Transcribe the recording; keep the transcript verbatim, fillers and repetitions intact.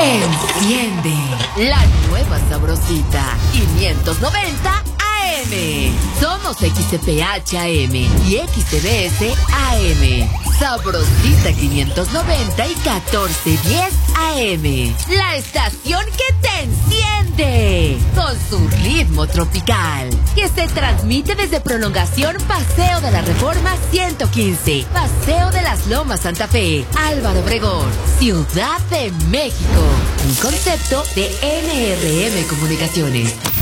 Enciende la nueva sabrosita quinientos noventa A M. Somos X C P H A M y X C B S A M. Sabrosita quinientos noventa y catorce diez A M. La estación que te enciende con su ritmo tropical, que se transmite desde Prolongación Paseo de la Reforma ciento quince, Paseo de las Lomas Santa Fe, Álvaro Obregón, Ciudad de México. Un concepto de N R M Comunicaciones.